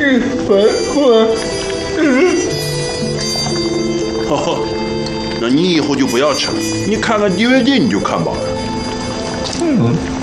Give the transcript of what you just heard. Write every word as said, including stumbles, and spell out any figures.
白话。 哦，那你以后就不要吃了，你看看 D V D 你就看饱了。 嗯。